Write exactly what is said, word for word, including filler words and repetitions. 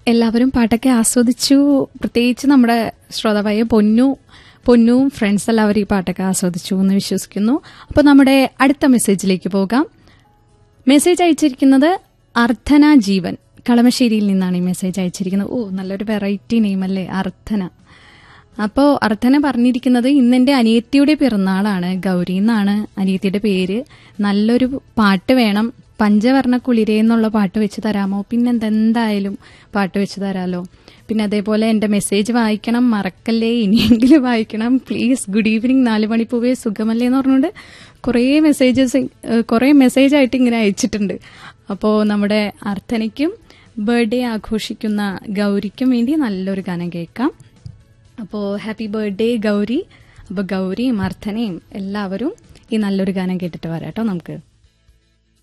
എല്ലാവരും പാട്ടൊക്കെ ആസ്വദിച്ചു. പ്രത്യേകിച്ച് നമ്മുടെ ശ്രോതാവായ പൊന്നു പൊന്നുവും ഫ്രണ്ട്സ് എല്ലാവരും ഈ പാട്ടൊക്കെ ആസ്വദിച്ചു എന്ന് വിശ്വസിക്കുന്നു. അപ്പോൾ നമ്മുടെ അടുത്ത മെസ്സേജിലേക്ക് പോകാം. മെസ്സേജ് അയച്ചിരിക്കുന്നത് അർത്ഥന ജീവൻ, കളമശ്ശേരിയിൽ നിന്നാണ് ഈ മെസ്സേജ് അയച്ചിരിക്കുന്നത്. ഓ, നല്ലൊരു വെറൈറ്റി നെയിം അല്ലേ, അർത്ഥന. അപ്പോൾ അർത്ഥന പറഞ്ഞിരിക്കുന്നത് ഇന്നെന്റെ അനിയത്തിയുടെ പിറന്നാളാണ്, ഗൗരി എന്നാണ് അനിയത്തിയുടെ പേര്. നല്ലൊരു പാട്ട് വേണം, പഞ്ചവർണ്ണ കുളിരേ എന്നുള്ള പാട്ട് വെച്ച് തരാമോ? പിന്നെന്താ, എന്തായാലും പാട്ട് വെച്ച് തരാമല്ലോ. പിന്നെ അതേപോലെ എൻ്റെ മെസ്സേജ് വായിക്കണം, മറക്കല്ലേ, ഇനിയെങ്കിലും വായിക്കണം പ്ലീസ്. ഗുഡ് ഈവനിങ്, നാല് മണിപ്പൂവേ സുഖമല്ലേ എന്ന് പറഞ്ഞുകൊണ്ട് കുറേ മെസ്സേജസ് കുറേ മെസ്സേജായിട്ട് ഇങ്ങനെ അയച്ചിട്ടുണ്ട്. അപ്പോൾ നമ്മുടെ അർത്ഥനയ്ക്കും ബർത്ത്ഡേ ആഘോഷിക്കുന്ന ഗൗരിക്കും വേണ്ടി നല്ലൊരു ഗാനം കേൾക്കാം. അപ്പോൾ ഹാപ്പി ബർത്ത്ഡേ ഗൗരി. അപ്പോൾ ഗൗരിയും അർത്ഥനയും എല്ലാവരും ഈ നല്ലൊരു ഗാനം കേട്ടിട്ട് വരാം കേട്ടോ നമുക്ക്.